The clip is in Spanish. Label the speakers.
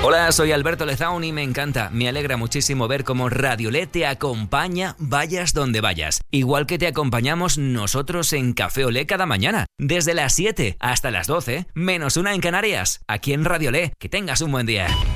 Speaker 1: Hola, soy Alberto Lezaun y me encanta, me alegra muchísimo ver cómo Radiolé te acompaña vayas donde vayas. Igual que te acompañamos nosotros en Café Olé cada mañana, desde las 7 hasta las 12, menos una en Canarias, aquí en Radiolé. Que tengas un buen día.